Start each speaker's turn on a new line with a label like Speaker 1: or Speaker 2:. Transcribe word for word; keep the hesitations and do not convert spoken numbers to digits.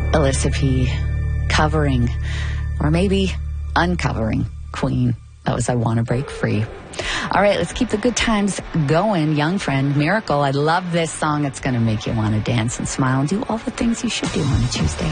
Speaker 1: Alyssa P. covering, or maybe uncovering Queen. That was I Want to Break Free. All right, let's keep the good times going. Young friend, Miracle. I love this song. It's going to make you want to dance and smile and do all the things you should do on a Tuesday.